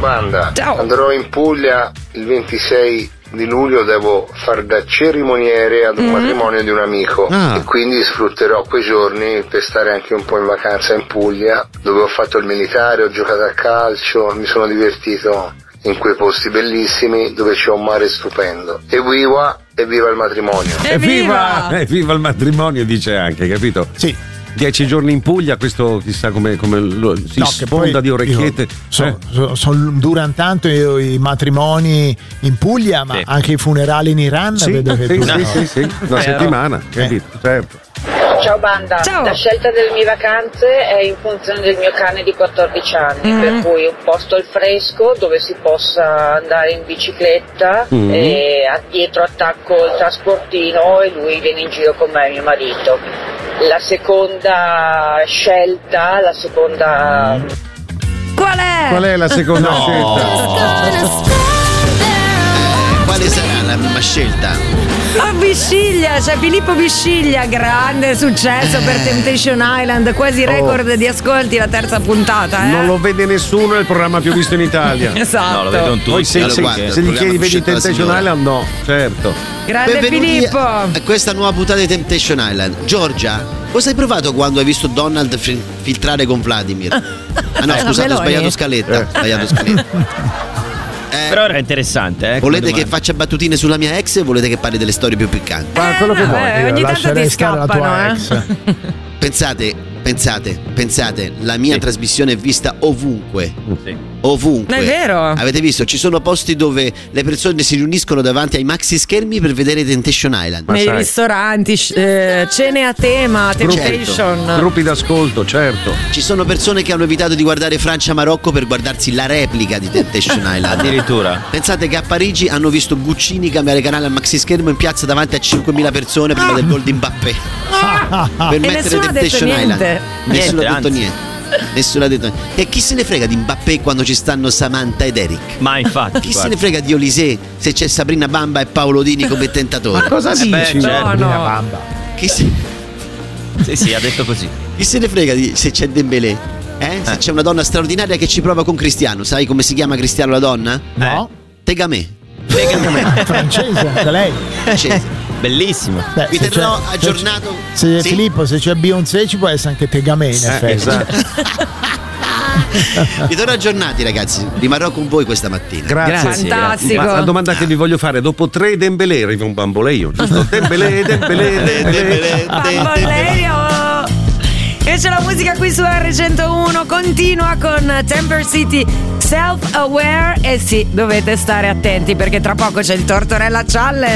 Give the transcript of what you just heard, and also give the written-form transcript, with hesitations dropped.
banda. Ciao. Andrò in Puglia il 26 di luglio, devo far da cerimoniere ad un matrimonio di un amico e quindi sfrutterò quei giorni per stare anche un po' in vacanza in Puglia, dove ho fatto il militare, ho giocato a calcio, mi sono divertito in quei posti bellissimi dove c'è un mare stupendo. Evviva il matrimonio. Evviva il matrimonio, dice anche, capito? Sì. 10 giorni in Puglia, questo chissà come si sfonda di orecchiette. Durano tanto i matrimoni in Puglia, ma anche i funerali in Iran. Vedo che sì, una settimana, capito? Certo. Ciao banda, Ciao. La scelta delle mie vacanze è in funzione del mio cane di 14 anni, per cui un posto al fresco dove si possa andare in bicicletta e dietro attacco il trasportino e lui viene in giro con me e mio marito. La seconda scelta, Qual è la seconda scelta? Quale sarà la prima scelta? Bisciglia, c'è Filippo Bisciglia, grande successo per Temptation Island, quasi record di ascolti la terza puntata. Non lo vede nessuno, è il programma più visto in Italia. Esatto. No, lo vedono tutti. Poi se gli chiedi vedi Temptation Island, no, certo. Grande Benvenuti Filippo. a questa nuova puntata di Temptation Island. Giorgia, cosa hai provato quando hai visto Donald filtrare con Vladimir? Ah no, scusate, ho sbagliato scaletta. Però era interessante, Volete che faccia battutine sulla mia ex o volete che parli delle storie più piccanti? quello che vuoi. Ogni tanto Lascerei ti stare la tua scappano, ex. Pensate, la mia trasmissione è vista ovunque. Sì. Ovunque. È vero. Avete visto? Ci sono posti dove le persone si riuniscono davanti ai maxi schermi per vedere Temptation Island. Nei ristoranti, cene a tema, Temptation. Gruppi d'ascolto, certo. Ci sono persone che hanno evitato di guardare Francia-Marocco per guardarsi la replica di Temptation Island. Addirittura. Pensate che a Parigi hanno visto Guccini cambiare canale al maxi schermo in piazza davanti a 5.000 persone prima del gol di Mbappé. Per mettere nessuno ha detto Temptation niente. Island. Nessuno ha detto Anzi. niente. Nessuno ha detto niente. E chi se ne frega di Mbappé quando ci stanno Samantha ed Eric? Ma infatti, Chi se ne frega di Olise se c'è Sabrina Bamba e Paolo Dini come tentatore? Ma cosa dici? No. Chi se... Sì, ha detto così. Chi se ne frega se c'è Dembélé? Se c'è una donna straordinaria che ci prova con Cristiano. Sai come si chiama Cristiano la donna? No? Tegamé. Francese, anche lei. Francese. Bellissimo. Beh, Vi se terrò c'è- aggiornato. Se Sì? Filippo, se c'è Beyoncé ci può essere anche Tegamé in effetti. Esatto. Vi terrò aggiornati, ragazzi. Rimarrò con voi questa mattina. Grazie. Fantastico. Ma la domanda che vi voglio fare, dopo 3 Dembélé arriva un bamboleio, giusto? Dembélé. Bamboleio. E c'è la musica qui su R101, continua con Temper City Self Aware e sì, dovete stare attenti perché tra poco c'è il Tortorella Challenge.